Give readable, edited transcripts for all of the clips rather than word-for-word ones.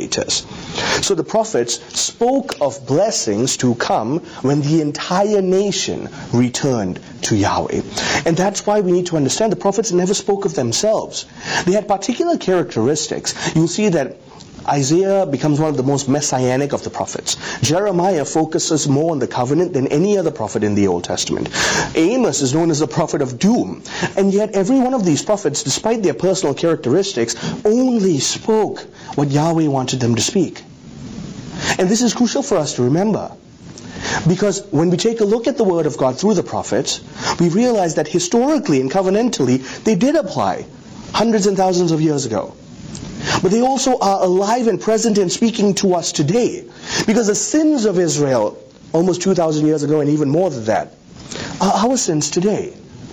mediators. So the prophets spoke of blessings to come when the entire nation returned to Yahweh. And that's why we need to understand the prophets never spoke of themselves. They had particular characteristics. You'll see that Isaiah becomes one of the most messianic of the prophets. Jeremiah focuses more on the covenant than any other prophet in the Old Testament. Amos is known as the prophet of doom. And yet every one of these prophets, despite their personal characteristics, only spoke what Yahweh wanted them to speak. And this is crucial for us to remember. Because when we take a look at the Word of God through the prophets, we realize that historically and covenantally, they did apply hundreds and thousands of years ago. But they also are alive and present and speaking to us today. Because the sins of Israel, almost 2,000 years ago and even more than that, are our sins today.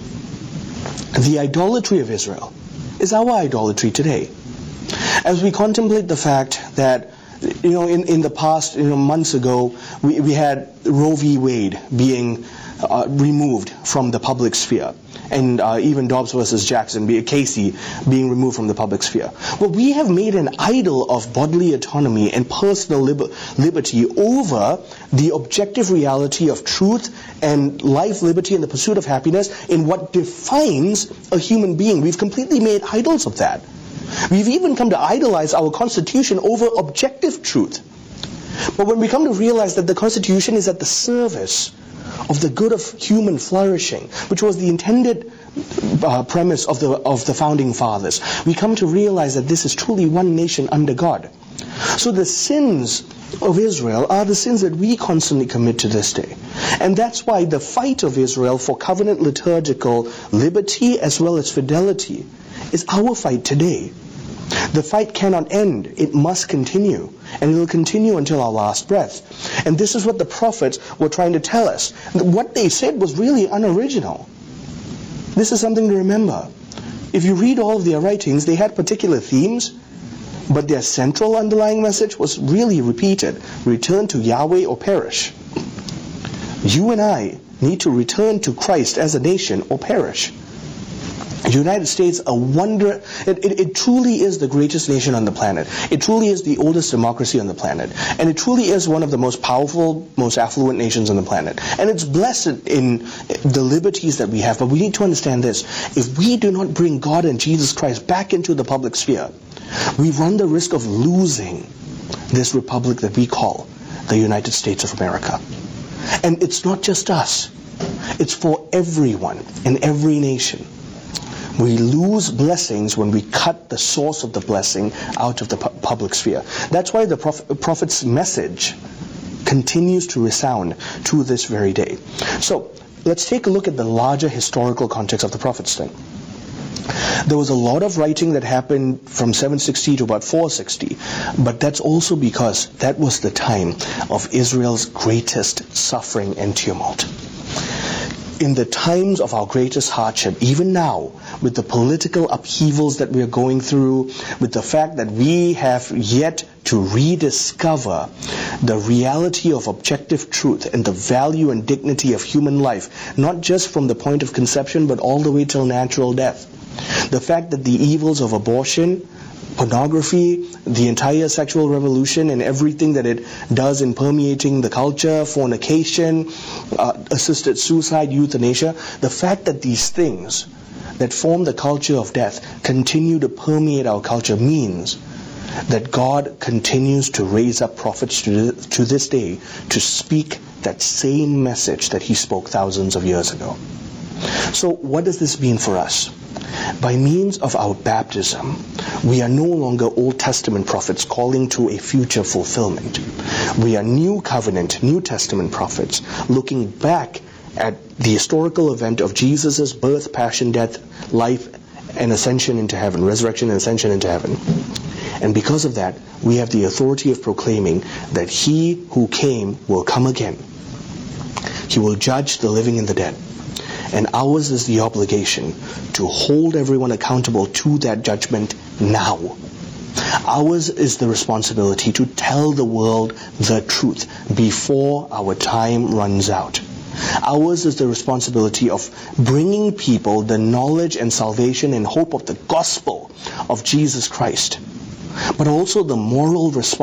The idolatry of Israel is our idolatry today. As we contemplate the fact that, in the past, months ago, we had Roe v. Wade being removed from the public sphere. And even Dobbs versus Jackson, Casey, being removed from the public sphere. Well, we have made an idol of bodily autonomy and personal liberty over the objective reality of truth and life, liberty, and the pursuit of happiness in what defines a human being. We've completely made idols of that. We've even come to idolize our Constitution over objective truth. But when we come to realize that the Constitution is at the service of the good of human flourishing, which was the intended premise of the founding fathers, we come to realize that this is truly one nation under God. So the sins of Israel are the sins that we constantly commit to this day. And that's why the fight of Israel for covenant liturgical liberty as well as fidelity is our fight today. The fight cannot end. It must continue. And it will continue until our last breath. And this is what the prophets were trying to tell us. What they said was really unoriginal. This is something to remember. If you read all of their writings, they had particular themes, but their central underlying message was really repeated. Return to Yahweh or perish. You and I need to return to Christ as a nation or perish. The United States, it truly is the greatest nation on the planet. It truly is the oldest democracy on the planet. And it truly is one of the most powerful, most affluent nations on the planet. And it's blessed in the liberties that we have. But we need to understand this. If we do not bring God and Jesus Christ back into the public sphere, we run the risk of losing this republic that we call the United States of America. And it's not just us. It's for everyone in every nation. We lose blessings when we cut the source of the blessing out of the public sphere. That's why the prophet's message continues to resound to this very day. So, let's take a look at the larger historical context of the prophets then. There was a lot of writing that happened from 760 to about 460, but that's also because that was the time of Israel's greatest suffering and tumult. In the times of our greatest hardship, even now, with the political upheavals that we are going through, with the fact that we have yet to rediscover the reality of objective truth and the value and dignity of human life, not just from the point of conception, but all the way till natural death. The fact that the evils of abortion, pornography, the entire sexual revolution and everything that it does in permeating the culture, fornication, assisted suicide, euthanasia, the fact that these things that form the culture of death continue to permeate our culture means that God continues to raise up prophets to this day to speak that same message that He spoke thousands of years ago. So what does this mean for us? By means of our baptism, we are no longer Old Testament prophets calling to a future fulfillment. We are New Covenant, New Testament prophets looking back at the historical event of Jesus' birth, passion, death, life, and ascension into heaven, resurrection and ascension into heaven. And because of that, we have the authority of proclaiming that He who came will come again. He will judge the living and the dead. And ours is the obligation to hold everyone accountable to that judgment now. Ours is the responsibility to tell the world the truth before our time runs out. Ours is the responsibility of bringing people the knowledge and salvation and hope of the gospel of Jesus Christ, but also the moral responsibility